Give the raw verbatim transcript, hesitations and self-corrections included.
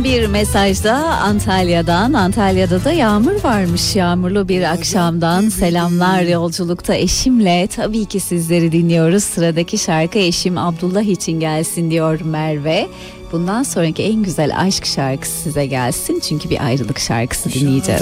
Bir mesajda Antalya'dan. Antalya'da da yağmur varmış. Yağmurlu bir akşamdan selamlar. Yolculukta eşimle tabii ki sizleri dinliyoruz. Sıradaki şarkı eşim Abdullah için gelsin diyor Merve. Bundan sonraki en güzel aşk şarkısı size gelsin. Çünkü bir ayrılık şarkısı dinleyeceğiz.